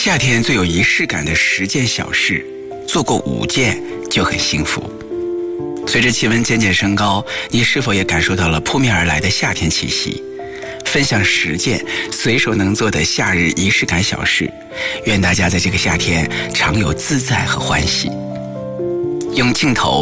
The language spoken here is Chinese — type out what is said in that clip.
夏天最有仪式感的10件小事，做过5件就很幸福。随着气温渐渐升高，你是否也感受到了扑面而来的夏天气息？分享10件随手能做的夏日仪式感小事，愿大家在这个夏天常有自在和欢喜。用镜头